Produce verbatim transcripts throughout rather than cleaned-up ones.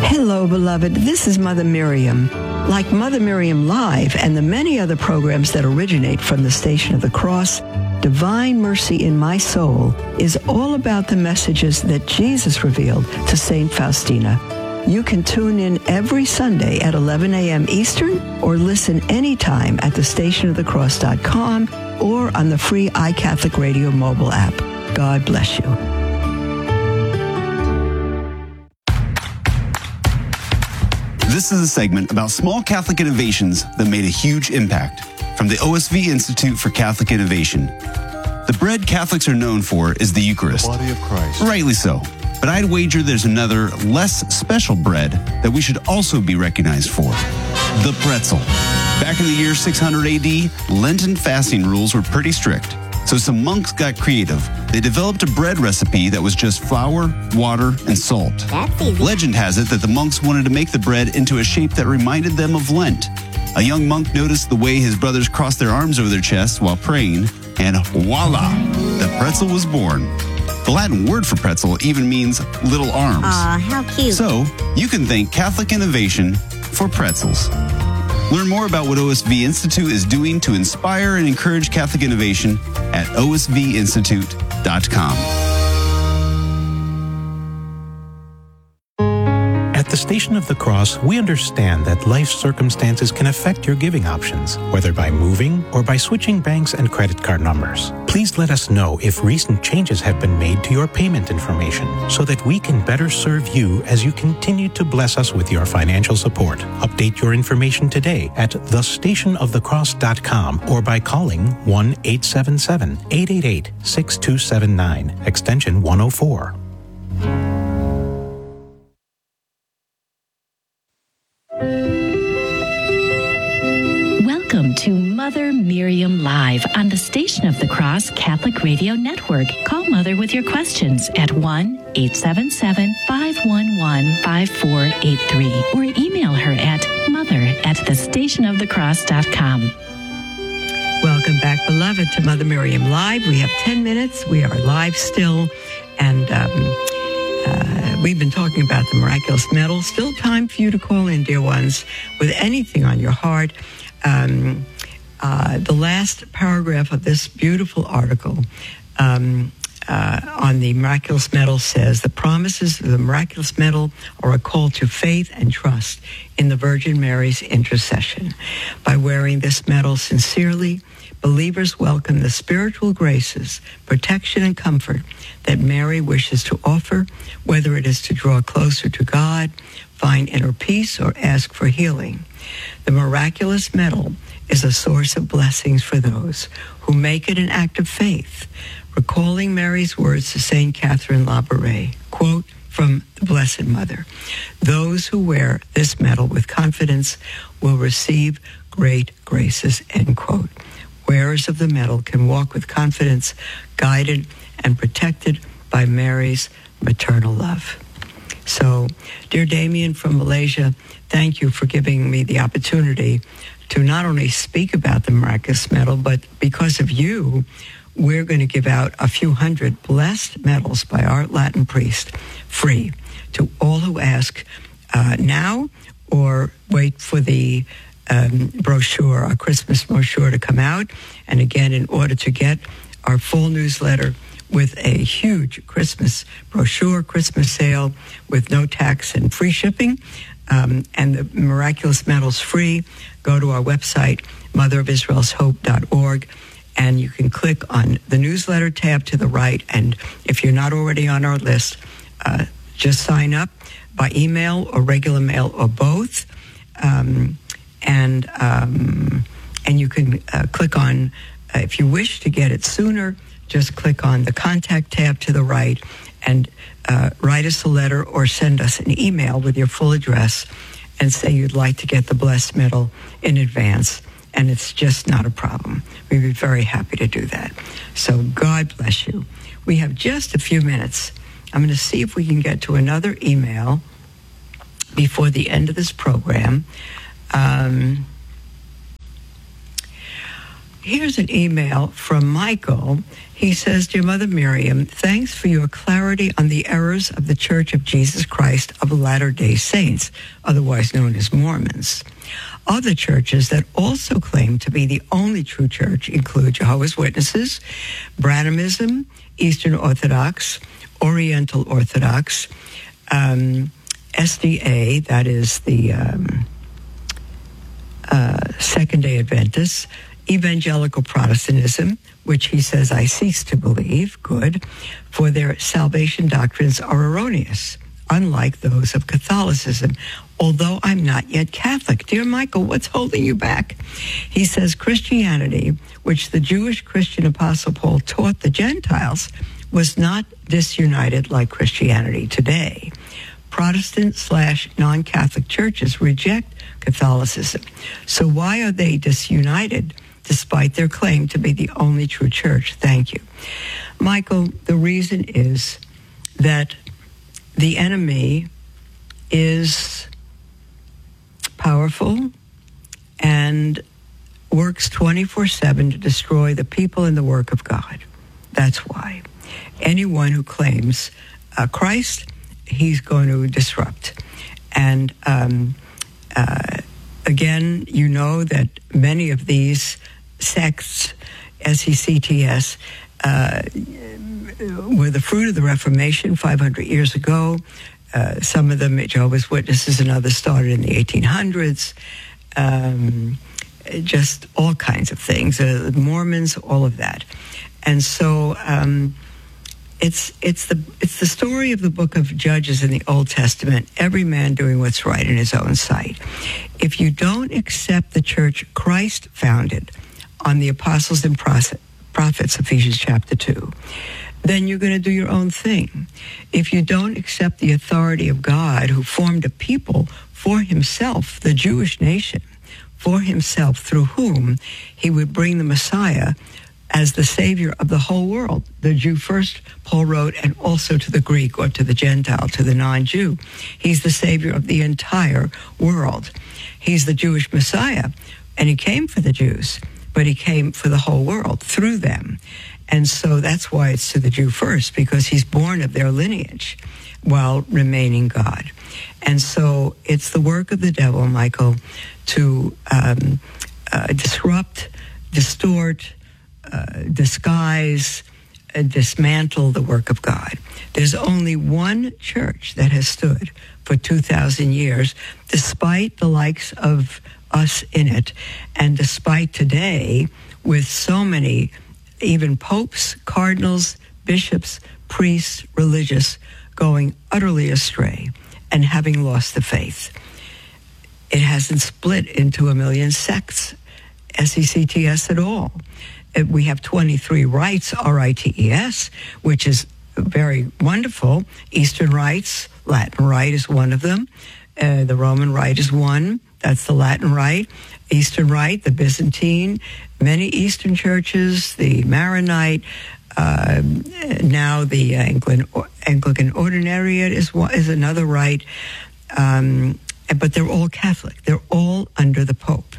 Hello, beloved. This is Mother Miriam. Like Mother Miriam Live and the many other programs that originate from the Station of the Cross, Divine Mercy in My Soul is all about the messages that Jesus revealed to Saint Faustina. You can tune in every Sunday at eleven a.m. Eastern or listen anytime at the station of the cross dot com or on the free iCatholic Radio mobile app. God bless you. This is a segment about small Catholic innovations that made a huge impact from the O S V Institute for Catholic Innovation. The bread Catholics are known for is the Eucharist. The body of Christ. Rightly so. But I'd wager there's another, less special bread that we should also be recognized for. The pretzel. Back in the year six hundred A D, Lenten fasting rules were pretty strict. So some monks got creative. They developed a bread recipe that was just flour, water, and salt. That's easy. Legend has it that the monks wanted to make the bread into a shape that reminded them of Lent. A young monk noticed the way his brothers crossed their arms over their chests while praying, and voila, the pretzel was born. The Latin word for pretzel even means little arms. Aw, how cute. So, you can thank Catholic Innovation for pretzels. Learn more about what O S V Institute is doing to inspire and encourage Catholic innovation at O S V institute dot com. At the Station of the Cross, we understand that life circumstances can affect your giving options, whether by moving or by switching banks and credit card numbers. Please let us know if recent changes have been made to your payment information so that we can better serve you as you continue to bless us with your financial support. Update your information today at the station of the cross dot com or by calling one eight seven seven, eight eight eight, six two seven nine, extension one oh four. Welcome to Mother Miriam Live on the Station of the Cross Catholic Radio Network. Call Mother with your questions at one eight seven seven, five one one, five four eight three or email her at mother at the station of the cross dot com. Welcome back, beloved, to Mother Miriam Live. We have ten minutes. We are live still, and um, uh, we've been talking about the miraculous medal. Still time for you to call in, dear ones, with anything on your heart. Um, uh, the last paragraph of this beautiful article um, uh, on the miraculous medal says, the promises of the miraculous medal are a call to faith and trust in the Virgin Mary's intercession. By wearing this medal sincerely, believers welcome the spiritual graces, protection, and comfort that Mary wishes to offer, whether it is to draw closer to God, find inner peace, or ask for healing. The miraculous medal is a source of blessings for those who make it an act of faith. Recalling Mary's words to Saint Catherine Labouré, quote from the Blessed Mother, those who wear this medal with confidence will receive great graces, end quote. Wearers of the medal can walk with confidence, guided and protected by Mary's maternal love. So, dear Damien from Malaysia, thank you for giving me the opportunity to not only speak about the miraculous medal, but because of you, we're going to give out a few hundred blessed medals by our Latin priest, free, to all who ask uh, now or wait for the um, brochure, our Christmas brochure to come out. And again, in order to get our full newsletter with a huge Christmas brochure, Christmas sale with no tax and free shipping, um, and the miraculous medals free, go to our website, mother of israel's hope dot org, and you can click on the newsletter tab to the right. And if you're not already on our list, uh, just sign up by email or regular mail or both. Um, and um, and you can uh, click on, uh, if you wish to get it sooner, just click on the contact tab to the right and uh, write us a letter or send us an email with your full address and say you'd like to get the blessed medal in advance. And it's just not a problem. We'd be very happy to do that. So God bless you. We have just a few minutes. I'm going to see if we can get to another email before the end of this program. Um, here's an email from Michael. He says, Dear Mother Miriam, thanks for your clarity on the errors of the Church of Jesus Christ of Latter-day Saints, otherwise known as Mormons. Other churches that also claim to be the only true church include Jehovah's Witnesses, Branhamism, Eastern Orthodox, Oriental Orthodox, um, S D A, that is the um, uh, Second-day Adventists, Evangelical Protestantism, which he says I cease to believe, good, for their salvation doctrines are erroneous, unlike those of Catholicism, although I'm not yet Catholic. Dear Michael, what's holding you back? He says Christianity, which the Jewish Christian Apostle Paul taught the Gentiles, was not disunited like Christianity today. Protestant slash non-Catholic churches reject Catholicism. So why are they disunited despite their claim to be the only true church? Thank you. Michael, the reason is that the enemy is powerful and works twenty-four seven to destroy the people and the work of God. That's why. Anyone who claims uh, Christ, he's going to disrupt. And um, uh, again, you know that many of these sects, S E C T S, uh, were the fruit of the Reformation five hundred years ago. Uh, some of them, Jehovah's Witnesses and others, started in the eighteen hundreds. Um, just all kinds of things. Uh, Mormons, all of that. And so um, it's it's the it's the story of the book of Judges in the Old Testament, every man doing what's right in his own sight. If you don't accept the church Christ founded on the apostles and prophets, Ephesians chapter two, then you're going to do your own thing. If you don't accept the authority of God, who formed a people for himself, the Jewish nation, for himself, through whom he would bring the Messiah as the Savior of the whole world. The Jew first, Paul wrote, and also to the Greek or to the Gentile, to the non-Jew. He's the Savior of the entire world. He's the Jewish Messiah, and he came for the Jews, but he came for the whole world through them. And so that's why it's to the Jew first, because he's born of their lineage while remaining God. And so it's the work of the devil, Michael, to um, uh, disrupt, distort, uh, disguise, uh, dismantle the work of God. There's only one church that has stood for two thousand years, despite the likes of us in it, and despite today, with so many even popes, cardinals, bishops, priests, religious, going utterly astray and having lost the faith. It hasn't split into a million sects, S E C T S at all. We have twenty-three rites, R I T E S, which is very wonderful. Eastern rites, Latin rite is one of them. Uh, the Roman rite is one. That's the Latin rite. Eastern rite, the Byzantine, many Eastern churches, the Maronite, uh, now the Anglican, Anglican Ordinariate is is another rite, um, but they're all Catholic. They're all under the Pope.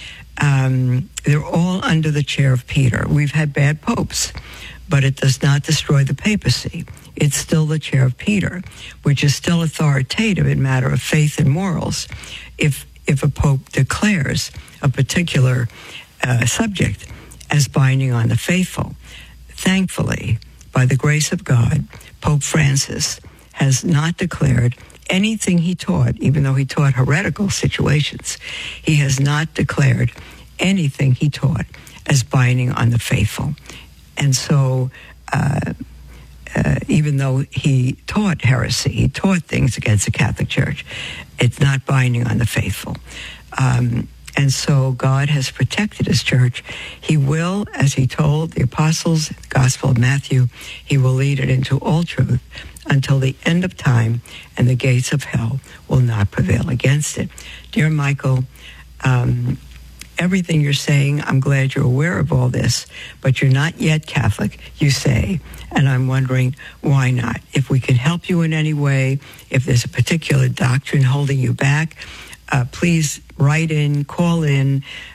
Um, they're all under the chair of Peter. We've had bad popes, but it does not destroy the papacy. It's still the chair of Peter, which is still authoritative in matter of faith and morals. If if a pope declares a particular uh, subject as binding on the faithful, thankfully, by the grace of God, Pope Francis has not declared anything he taught, even though he taught heretical situations. He has not declared anything he taught as binding on the faithful. And so, uh, uh, even though he taught heresy, he taught things against the Catholic Church, it's not binding on the faithful. Um, and so God has protected his church. He will, as he told the apostles in the Gospel of Matthew, he will lead it into all truth until the end of time, and the gates of hell will not prevail against it. Dear Michael, um, everything you're saying, I'm glad you're aware of all this, but you're not yet Catholic, you say, and I'm wondering why not. If we can help you in any way, if there's a particular doctrine holding you back, uh, please write in, call in,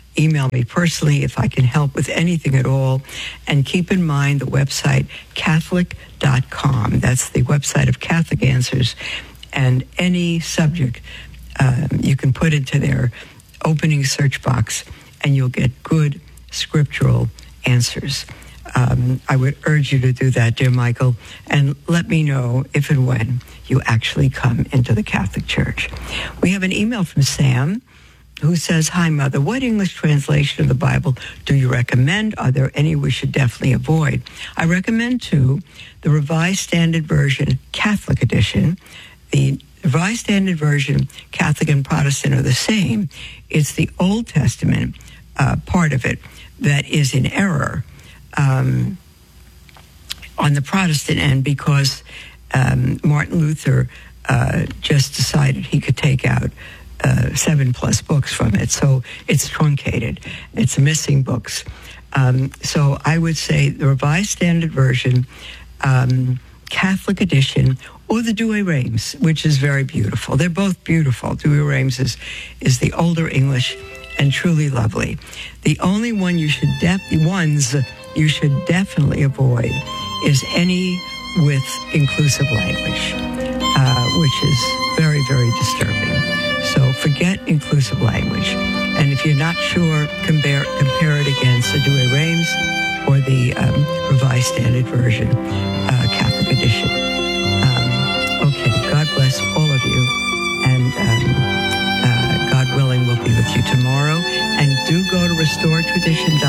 email me personally if I can help with anything at all. And keep in mind the website Catholic dot com. That's the website of Catholic Answers. And any subject um, you can put into their opening search box, and you'll get good scriptural answers. Um, I would urge you to do that, dear Michael, and let me know if and when you actually come into the Catholic Church. We have an email from Sam who says, "Hi, Mother. What English translation of the Bible do you recommend? Are there any we should definitely avoid?" I recommend two: the Revised Standard Version, Catholic Edition. The Revised Standard Version, Catholic and Protestant are the same. It's the Old Testament uh, part of it that is in error um, on the Protestant end, because um, Martin Luther uh, just decided he could take out uh, seven plus books from it. So it's truncated. It's missing books. Um, so I would say the Revised Standard Version, um, Catholic Edition, or the Douay-Rheims, which is very beautiful. They're both beautiful. Douay-Rheims is, is the older English and truly lovely. The only one you should def- ones you should definitely avoid is any with inclusive language, uh, which is very, very disturbing. So forget inclusive language. And if you're not sure, compare, compare it against the Douay-Rheims or the um, Revised Standard Version, uh, Catholic Edition. Okay, God bless all of you, and um, uh, God willing, we'll be with you tomorrow. And do go to restore tradition dot